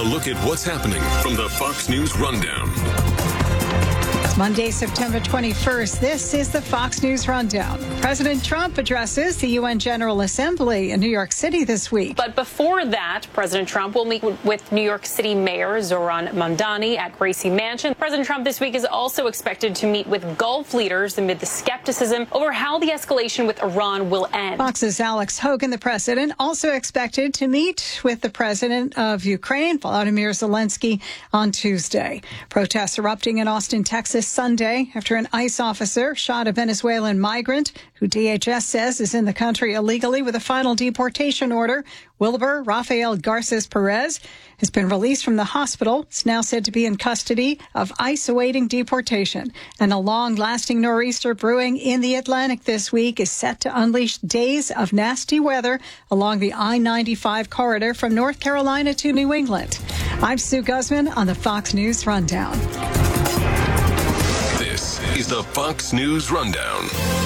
look at what's happening from the Fox News Rundown. It's Monday, September 21st. This is the Fox News Rundown. President Trump addresses the UN General Assembly in New York City this week. But before that, President Trump will meet with New York City Mayor Zohran Mamdani at Gracie Mansion. President Trump this week is also expected to meet with Gulf leaders amid the skepticism over how the escalation with Iran will end. Fox's Alex Hogan, the president, also expected to meet with the president of Ukraine, Volodymyr Zelensky, on Tuesday. Protests erupting in Austin, Texas, Sunday after an ICE officer shot a Venezuelan migrant who DHS says is in the country illegally with a final deportation order. Wilbur Rafael Garces Perez has been released from the hospital. It's now said to be in custody of ICE awaiting deportation. And a long-lasting nor'easter brewing in the Atlantic this week is set to unleash days of nasty weather along the I-95 corridor from North Carolina to New England. I'm Sue Guzman on the Fox News Rundown. This is the Fox News Rundown.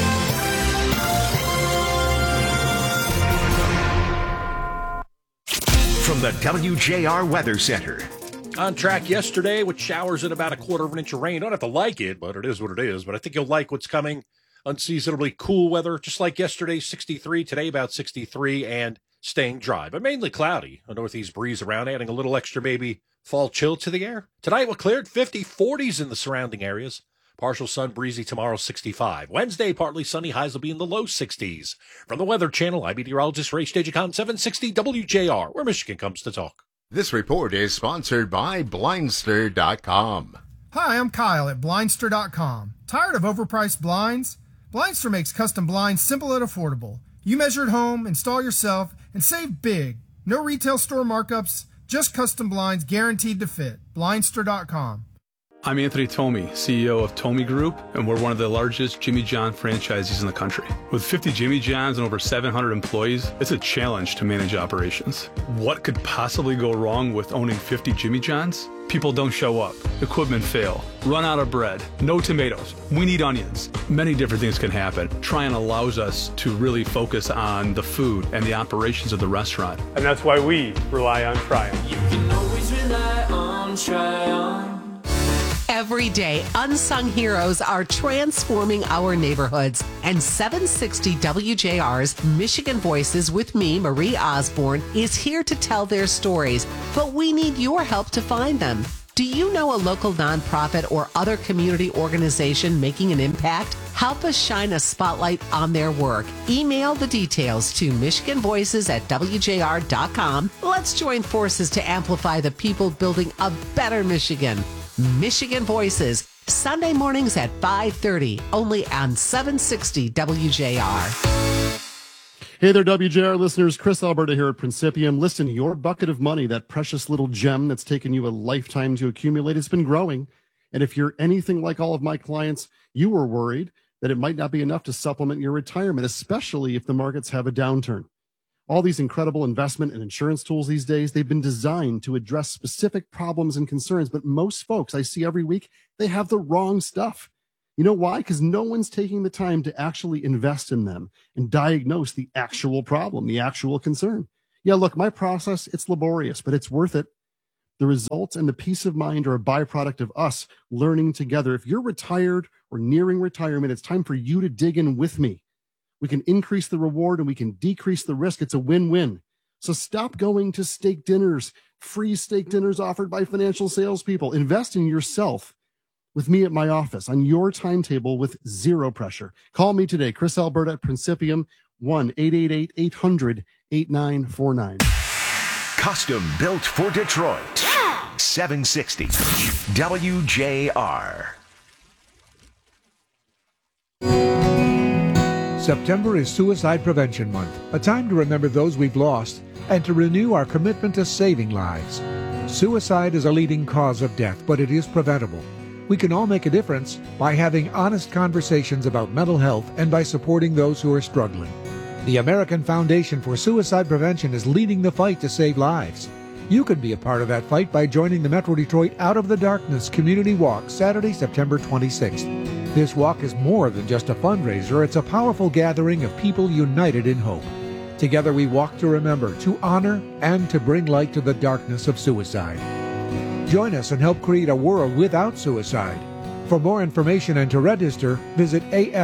From the WJR Weather Center. On track yesterday with showers and about a quarter of an inch of rain. Don't have to like it, but it is what it is. But I think you'll like what's coming. Unseasonably cool weather, just like yesterday, 63. Today, about 63 and staying dry, but mainly cloudy. A northeast breeze around, adding a little extra maybe fall chill to the air. Tonight, we'll clear at 50, 40s in the surrounding areas. Partial sun, breezy tomorrow, 65. Wednesday, partly sunny, highs will be in the low 60s. From the Weather Channel, I'm meteorologist Ray Stagicon, 760 WJR, where Michigan comes to talk. This report is sponsored by Blindster.com. Hi, I'm Kyle at Blindster.com. Tired of overpriced blinds? Blindster makes custom blinds simple and affordable. You measure at home, install yourself, and save big. No retail store markups, just custom blinds guaranteed to fit. Blindster.com. I'm Anthony Tomey, CEO of Tomey Group, and we're one of the largest Jimmy John franchisees in the country. With 50 Jimmy Johns and over 700 employees, it's a challenge to manage operations. What could possibly go wrong with owning 50 Jimmy Johns? People don't show up, equipment fail, run out of bread, no tomatoes, we need onions. Many different things can happen. Tryon allows us to really focus on the food and the operations of the restaurant. And that's why we rely on Tryon. You can always rely on Tryon. Every day, unsung heroes are transforming our neighborhoods. And 760 WJR's Michigan Voices with me, Marie Osborne, is here to tell their stories. But we need your help to find them. Do you know a local nonprofit or other community organization making an impact? Help us shine a spotlight on their work. Email the details to michiganvoices@wjr.com. Let's join forces to amplify the people building a better Michigan. Michigan Voices, Sunday mornings at 5:30, only on 760 WJR. Hey there, WJR listeners. Chris Alberta here at Principium. Listen, your bucket of money, that precious little gem that's taken you a lifetime to accumulate, has been growing. And if you're anything like all of my clients, you were worried that it might not be enough to supplement your retirement, especially if the markets have a downturn. All these incredible investment and insurance tools these days, they've been designed to address specific problems and concerns. But most folks I see every week, they have the wrong stuff. You know why? Because no one's taking the time to actually invest in them and diagnose the actual problem, the actual concern. Yeah, look, my process, it's laborious, but it's worth it. The results and the peace of mind are a byproduct of us learning together. If you're retired or nearing retirement, it's time for you to dig in with me. We can increase the reward and we can decrease the risk. It's a win-win. So stop going to steak dinners, free steak dinners offered by financial salespeople. Invest in yourself with me at my office on your timetable with zero pressure. Call me today, Chris Alberta at Principium, 1-888-800-8949. Custom built for Detroit. 760 WJR. September is Suicide Prevention Month, a time to remember those we've lost and to renew our commitment to saving lives. Suicide is a leading cause of death, but it is preventable. We can all make a difference by having honest conversations about mental health and by supporting those who are struggling. The American Foundation for Suicide Prevention is leading the fight to save lives. You can be a part of that fight by joining the Metro Detroit Out of the Darkness Community Walk, Saturday, September 26th. This walk is more than just a fundraiser. It's a powerful gathering of people united in hope. Together we walk to remember, to honor, and to bring light to the darkness of suicide. Join us and help create a world without suicide. For more information and to register, visit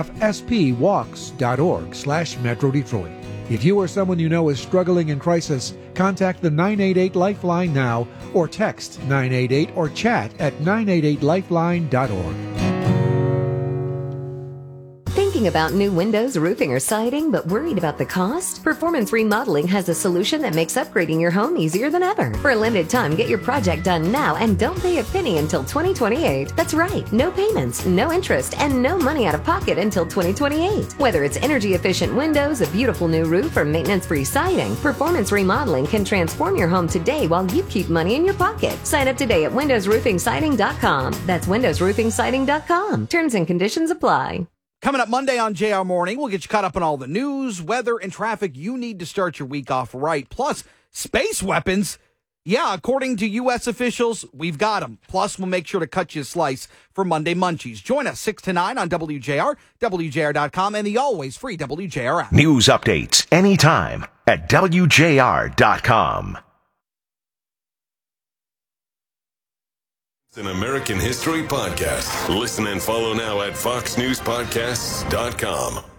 afspwalks.org/Metro Detroit. If you or someone you know is struggling in crisis, contact the 988 Lifeline now or text 988 or chat at 988lifeline.org. Thinking about new windows, roofing, or siding, but worried about the cost? Performance Remodeling has a solution that makes upgrading your home easier than ever. For a limited time, get your project done now and don't pay a penny until 2028. That's right, no payments, no interest, and no money out of pocket until 2028. Whether it's energy-efficient windows, a beautiful new roof, or maintenance-free siding, Performance Remodeling can transform your home today while you keep money in your pocket. Sign up today at windowsroofingsiding.com. That's windowsroofingsiding.com. Terms and conditions apply. Coming up Monday on JR Morning, we'll get you caught up on all the news, weather, and traffic you need to start your week off right. Plus, space weapons. Yeah, according to U.S. officials, we've got them. Plus, we'll make sure to cut you a slice for Monday Munchies. Join us 6 to 9 on WJR, WJR.com, and the always free WJR app. News updates anytime at WJR.com. It's an American History Podcast. Listen and follow now at FoxNewsPodcasts.com.